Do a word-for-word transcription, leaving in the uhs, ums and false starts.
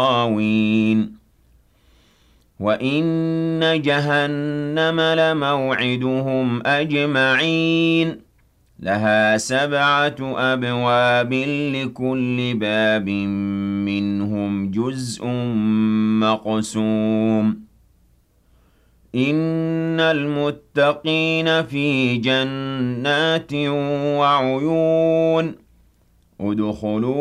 غاوين وَإِنَّ جَهَنَّمَ لَمَوْعِدُهُمْ أَجْمَعِينَ لَهَا سَبْعَةُ أَبْوَابٍ لِكُلِّ بَابٍ مِّنْهُمْ جُزْءٌ مَّقْسُومٌ إِنَّ الْمُتَّقِينَ فِي جَنَّاتٍ وَعُيُونٍ ادْخُلُوا